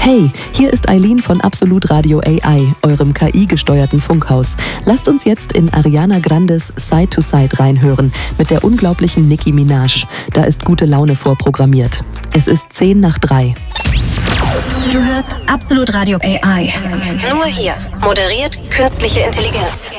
Hey, hier ist Eileen von Absolut Radio AI, eurem KI-gesteuerten Funkhaus. Lasst uns jetzt in Ariana Grandes Side to Side reinhören mit der unglaublichen Nicki Minaj. Da ist gute Laune vorprogrammiert. Es ist 2:10. Du hörst Absolut Radio AI. Nur hier. Moderiert künstliche Intelligenz.